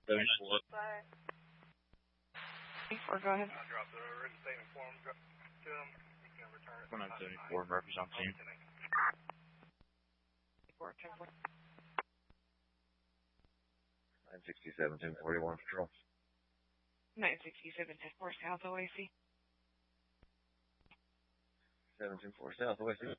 74. Go ahead. Drop the written statement form to him. You can return it. 174, Murphy's on scene. 967, 1041 patrol. 967, 10-4 South OAC. 724 South OAC.